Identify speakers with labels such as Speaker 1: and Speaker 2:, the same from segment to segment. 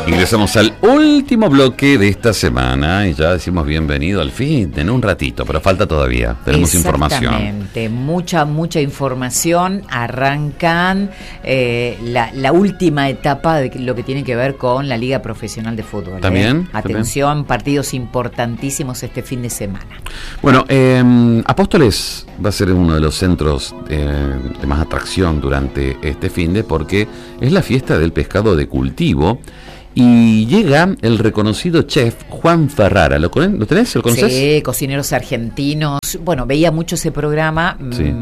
Speaker 1: Ingresamos al último bloque de esta semana y ya decimos bienvenido al fin en un ratito, pero falta todavía, tenemos información.
Speaker 2: Exactamente, mucha información. Arrancan la última etapa de lo que tiene que ver con la Liga Profesional de Fútbol.
Speaker 1: ¿También?
Speaker 2: Atención, partidos importantísimos este fin de semana.
Speaker 1: Bueno, Apóstoles va a ser uno de los centros de más atracción durante este finde porque es la fiesta del pescado de cultivo. Y llega el reconocido chef Juan Ferrara. ¿Lo tenés? ¿Lo conoces?
Speaker 2: Sí, cocineros argentinos. Bueno, veía mucho ese programa.
Speaker 1: Sí.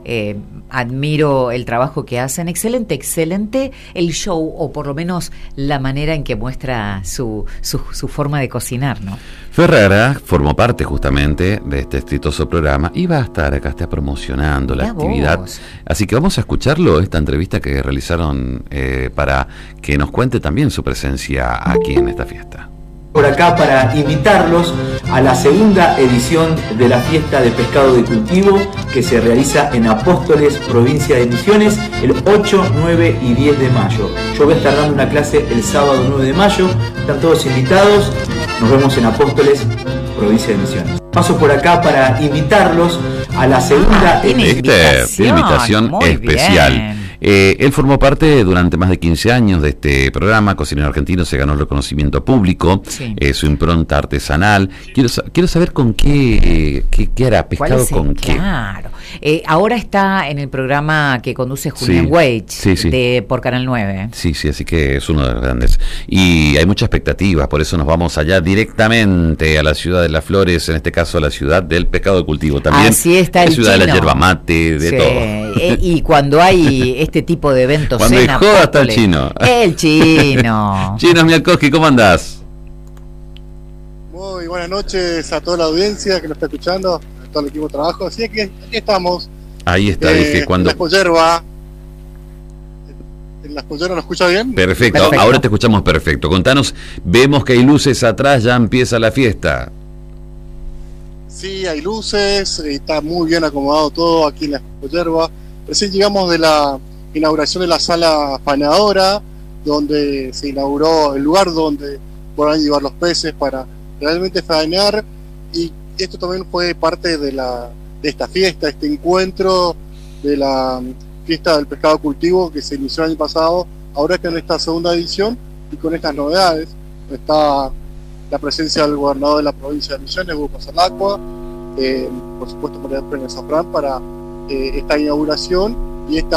Speaker 2: Admiro el trabajo que hacen. Excelente el show, o por lo menos la manera en que muestra su forma de cocinar, ¿no?
Speaker 1: Ferrara formó parte justamente de este exitoso programa y va a estar acá, está promocionando la actividad. Así que vamos a escucharlo, esta entrevista que realizaron para que nos cuente también su presencia aquí en esta fiesta.
Speaker 3: Por acá para invitarlos a la segunda edición de la fiesta de pescado de cultivo que se realiza en Apóstoles, provincia de Misiones, el 8, 9 y 10 de mayo. Yo voy a estar dando una clase el sábado 9 de mayo, están todos invitados, nos vemos en Apóstoles, provincia de Misiones. Paso por acá para invitarlos a la segunda
Speaker 1: invitación especial.
Speaker 2: Bien.
Speaker 1: Él formó parte durante más de 15 años de este programa. Cocinero argentino, se ganó el reconocimiento público,
Speaker 2: sí.
Speaker 1: Su impronta artesanal. Quiero saber con qué hará, pescado con qué.
Speaker 2: Claro. Ahora está en el programa que conduce Julián Weich, por Canal 9.
Speaker 1: Sí, así que es uno de los grandes. Y hay mucha expectativa, por eso nos vamos allá directamente a la ciudad de Las Flores, en este caso a la ciudad del pescado de cultivo. También
Speaker 2: así está
Speaker 1: la
Speaker 2: el
Speaker 1: ciudad
Speaker 2: chino.
Speaker 1: de la yerba mate, de todo.
Speaker 2: Y cuando hay este tipo de eventos,
Speaker 1: cuando hay joda está el chino.
Speaker 2: El chino.
Speaker 1: Chino Mialkowski, ¿cómo andás?
Speaker 4: Muy buenas noches a toda la audiencia que nos está escuchando, a todo el equipo de trabajo. Así que aquí estamos.
Speaker 1: Ahí está, dije, cuando...
Speaker 4: En Las Polleras, ¿nos escucha bien?
Speaker 1: Perfecto, ahora te escuchamos perfecto. Contanos, vemos que hay luces atrás, ya empieza la fiesta.
Speaker 4: Sí, hay luces, está muy bien acomodado todo aquí en Las Polleras. Recién llegamos de la inauguración de la sala faenadora, donde se inauguró el lugar donde podrán llevar los peces para realmente faenar, y esto también fue parte de esta fiesta, este encuentro de la fiesta del pescado cultivo que se inició el año pasado. Ahora está en esta segunda edición y con estas novedades está la presencia del gobernador de la provincia de Misiones, Hugo Pasalacqua, por supuesto María del Pérez Zafrán, para esta inauguración y esta